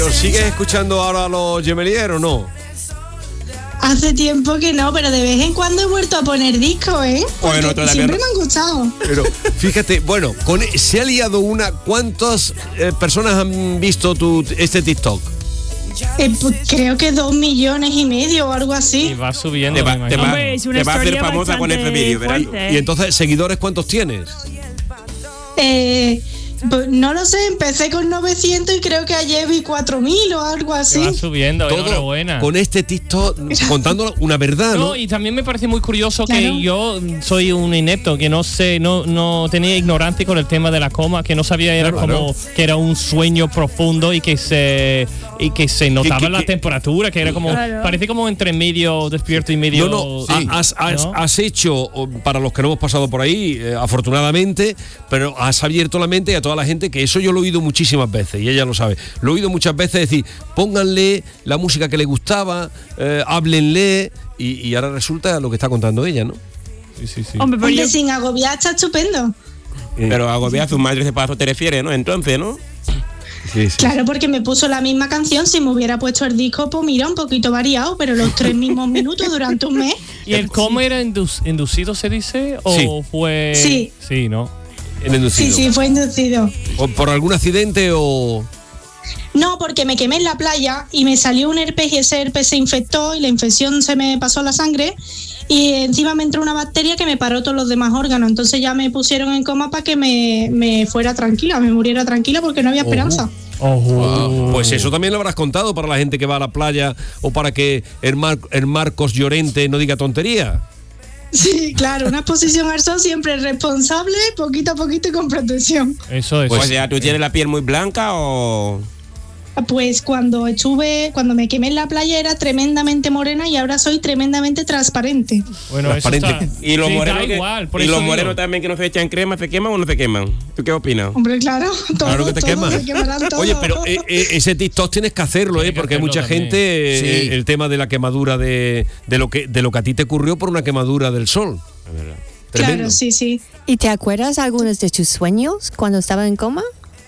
¿Sigues escuchando ahora a los Gemelier o no? Hace tiempo que no, pero de vez en cuando he vuelto a poner discos, ¿eh? Bueno, todavía siempre no. me han gustado. Pero fíjate, bueno, se ha liado una. ¿Cuántas personas han visto este TikTok? Pues creo que 2,5 millones o algo Y así. va subiendo. Te va Hombre, es una a hacer historia famosa con bastante este vídeo, ¿verdad? fuerte, Y entonces, ¿seguidores cuántos tienes? Pues no lo sé, empecé con 900 y creo que ayer vi 4,000 o algo así. Va subiendo, Todo enhorabuena. con este TikTok contando una verdad, ¿no? No, y también me parece muy curioso Claro. que yo soy un inepto, que no sé, no tenía ignorancia con el tema de la coma, que no sabía era como que era un sueño profundo y que se notaba en la temperatura, que era como Claro. parece como entre medio despierto y medio. No, Sí. has hecho, para los que no hemos pasado por ahí, afortunadamente, pero has abierto la mente a toda la gente, que eso yo lo he oído muchísimas veces y ella lo sabe. Lo he oído muchas veces decir, pónganle la música que le gustaba, háblenle, y ahora resulta lo que está contando ella, ¿no? Sí. Hombre, pero Hombre, yo, sin agobiar está estupendo. Pero agobiar a sus madres de paso te refieres, ¿no? Entonces, ¿no? Sí. Claro, porque me puso la misma canción. Si me hubiera puesto el disco, pues mira, un poquito variado, pero los 3 mismos minutos durante un mes. ¿Y el coma era inducido, se dice? ¿O Sí. fue...? Sí. Sí, ¿no? En inducido. Sí, fue inducido. ¿O por algún accidente o...? No, porque me quemé en la playa y me salió un herpes y ese herpes se infectó y la infección se me pasó a la sangre y encima me entró una bacteria que me paró todos los demás órganos. Entonces ya me pusieron en coma para que me fuera tranquila, me muriera tranquila porque no había esperanza. Pues eso también lo habrás contado para la gente que va a la playa o para que el Marcos Llorente no diga tontería. Sí, claro, una exposición al sol siempre es responsable, poquito a poquito y con protección. Eso es. Pues ya, ¿tú tienes la piel muy blanca o...? Pues cuando me quemé en la playa era tremendamente morena y ahora soy tremendamente transparente. Bueno, eso Transparente. está... Y los sí, morenos, da igual, por y eso los digo. morenos también que no se echan crema, ¿se queman o no se queman? ¿Tú qué opinas? Hombre, claro, todo, Claro que te todo, quema. se quemarán todo. Oye, pero ese TikTok tienes que hacerlo, Tienes que porque hay mucha hacerlo gente, también. Sí. el tema de la quemadura de lo que a ti te ocurrió por una quemadura del sol. Tremendo. Claro, sí. ¿Y te acuerdas algunos de tus sueños cuando estaba en coma?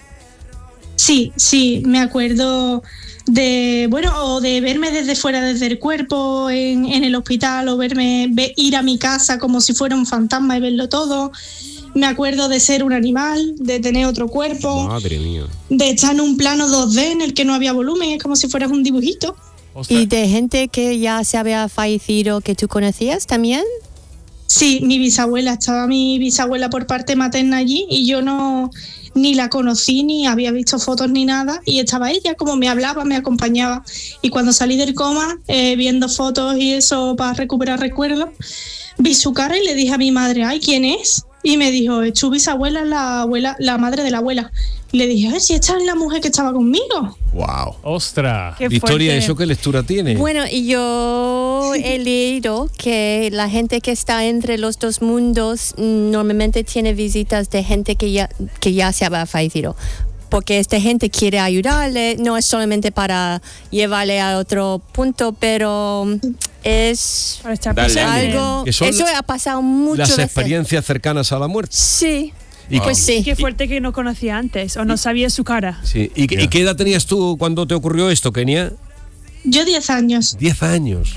Sí, me acuerdo de verme desde fuera, desde el cuerpo en el hospital, o ir a mi casa como si fuera un fantasma y verlo todo. Me acuerdo de ser un animal, de tener otro cuerpo, Madre mía. de estar en un plano 2D en el que no había volumen, es como si fueras un dibujito. Ostras. ¿Y de gente que ya se había fallecido que tú conocías también? Sí, mi bisabuela, estaba mi bisabuela por parte materna allí y yo ni la conocí, ni había visto fotos ni nada, y estaba ella, como me hablaba, me acompañaba. Y cuando salí del coma, viendo fotos y eso para recuperar recuerdos, vi su cara y le dije a mi madre, ay, ¿quién es? Y me dijo, es tu bisabuela, la madre de la abuela. Y le dije, a ver si esta es la mujer que estaba conmigo. Wow. Ostras. qué Victoria, fuerte. ¿eso qué lectura tiene? Bueno, y yo he leído que la gente que está entre los dos mundos normalmente tiene visitas de gente que ya se había fallecido. Porque esta gente quiere ayudarle, no es solamente para llevarle a otro punto, pero es Para estar Dale. presente. algo... Que son Eso ha pasado mucho Las veces. experiencias cercanas a la muerte. Sí, Wow. pues sí. Qué fuerte que no conocía antes o no sabía su cara. Sí. ¿Y qué edad tenías tú cuando te ocurrió esto, Kenia? Yo 10 años, 10 años.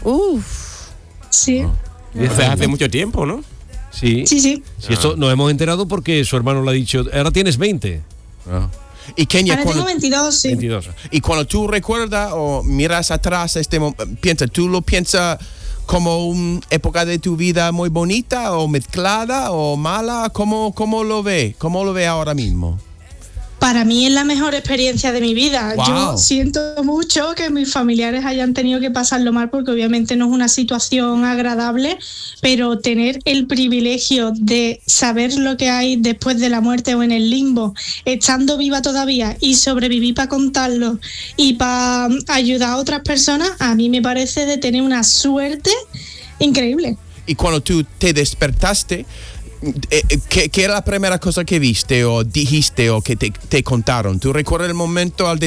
sí. 10 O sea, años. hace mucho tiempo, ¿no? Sí. Sí. Sí, esto nos hemos enterado porque su hermano lo ha dicho. Ahora tienes 20. Y Kenia, Ahora tengo 22, sí. 22. y cuando tú recuerdas o miras atrás ¿tú lo piensas como una época de tu vida muy bonita o mezclada o mala? ¿Cómo lo ves? ¿Cómo lo ves ahora mismo? Para mí es la mejor experiencia de mi vida. Wow. Yo siento mucho que mis familiares hayan tenido que pasarlo mal porque obviamente no es una situación agradable, pero tener el privilegio de saber lo que hay después de la muerte o en el limbo, estando viva todavía y sobrevivir para contarlo y para ayudar a otras personas, a mí me parece de tener una suerte increíble. Y cuando tú te despertaste, ¿qué era la primera cosa que viste o dijiste o que te contaron? ¿Tú recuerdas el momento al